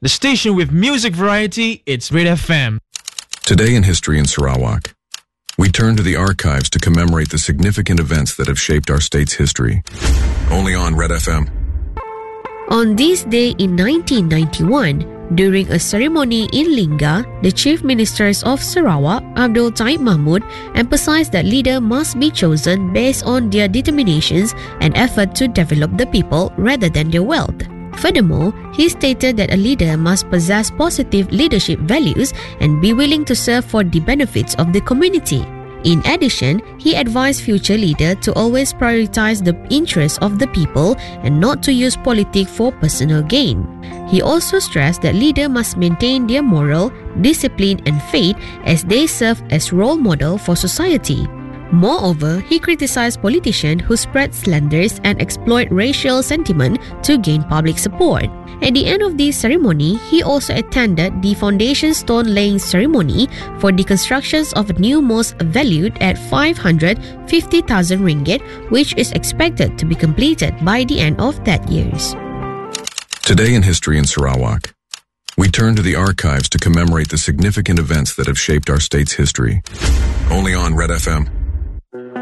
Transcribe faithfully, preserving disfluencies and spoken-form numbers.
The station with music variety, it's Red F M. Today in History in Sarawak, we turn to the archives to commemorate the significant events that have shaped our state's history. Only on Red F M. On this day in nineteen ninety-one, during a ceremony in Lingga, the Chief Ministers of Sarawak, Abdul Taib Mahmud, emphasized that leaders must be chosen based on their determinations and effort to develop the people rather than their wealth. Furthermore, he stated that a leader must possess positive leadership values and be willing to serve for the benefits of the community. In addition, he advised future leaders to always prioritize the interests of the people and not to use politics for personal gain. He also stressed that leaders must maintain their moral, discipline and faith as they serve as role model for society. Moreover, he criticized politicians who spread slanders and exploit racial sentiment to gain public support. At the end of the ceremony, he also attended the foundation stone laying ceremony for the construction of a new mosque valued at five hundred fifty thousand ringgit, which is expected to be completed by the end of that year. Today in History in Sarawak, we turn to the archives to commemorate the significant events that have shaped our state's history. Only on Red F M.